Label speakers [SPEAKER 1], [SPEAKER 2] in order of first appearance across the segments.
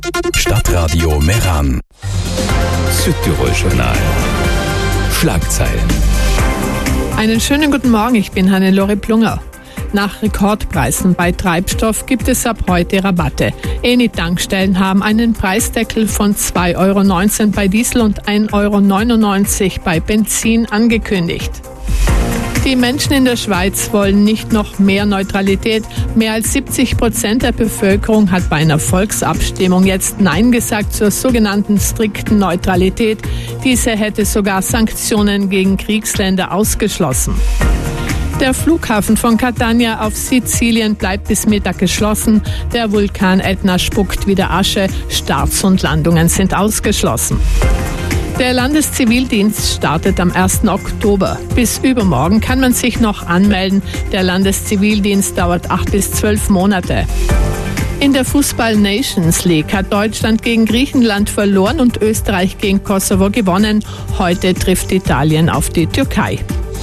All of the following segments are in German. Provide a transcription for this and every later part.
[SPEAKER 1] Stadtradio Meran. Südtirol-Journal. Schlagzeilen.
[SPEAKER 2] Einen schönen guten Morgen, ich bin Hannelore Plunger. Nach Rekordpreisen bei Treibstoff gibt es ab heute Rabatte. Eni-Tankstellen haben einen Preisdeckel von 2,19 € bei Diesel und 1,99 € bei Benzin angekündigt. Die Menschen in der Schweiz wollen nicht noch mehr Neutralität. Mehr als 70% der Bevölkerung hat bei einer Volksabstimmung jetzt Nein gesagt zur sogenannten strikten Neutralität. Diese hätte sogar Sanktionen gegen Kriegsländer ausgeschlossen. Der Flughafen von Catania auf Sizilien bleibt bis Mittag geschlossen. Der Vulkan Etna spuckt wieder Asche. Starts und Landungen sind ausgeschlossen. Der Landeszivildienst startet am 1. Oktober. Bis übermorgen kann man sich noch anmelden. Der Landeszivildienst dauert 8 bis 12 Monate. In der Fußball-Nations League hat Deutschland gegen Griechenland verloren und Österreich gegen Kosovo gewonnen. Heute trifft Italien auf die Türkei.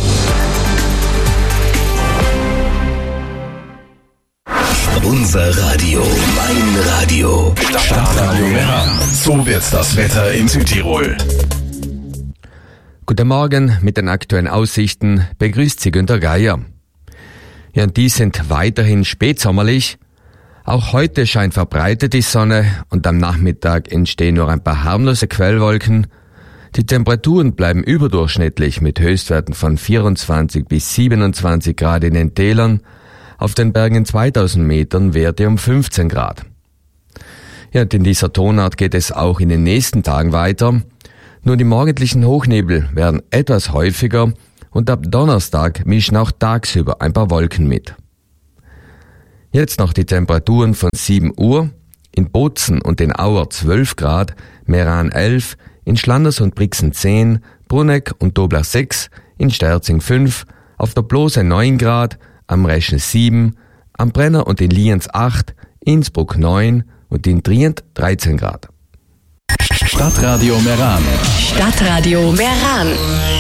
[SPEAKER 1] Unser Radio, mein Radio. Stadtradio Meran. So wird das Wetter in Südtirol.
[SPEAKER 3] Guten Morgen, mit den aktuellen Aussichten begrüßt Sie Günter Geier. Ja, und die sind weiterhin spätsommerlich. Auch heute scheint verbreitet die Sonne und am Nachmittag entstehen nur ein paar harmlose Quellwolken. Die Temperaturen bleiben überdurchschnittlich mit Höchstwerten von 24 bis 27 Grad in den Tälern. Auf den Bergen 2000 Metern Werte um 15 Grad. Ja, und in dieser Tonart geht es auch in den nächsten Tagen weiter. Nur die morgendlichen Hochnebel werden etwas häufiger und ab Donnerstag mischen auch tagsüber ein paar Wolken mit. Jetzt noch die Temperaturen von 7 Uhr. In Bozen und in Auer 12 Grad, Meran 11, in Schlanders und Brixen 10, Bruneck und Dobler 6, in Sterzing 5, auf der Blose 9 Grad, am Reschen 7, am Brenner und in Lienz 8, Innsbruck 9 und in Trient 13 Grad.
[SPEAKER 1] Stadtradio Meran.
[SPEAKER 4] Stadtradio Meran.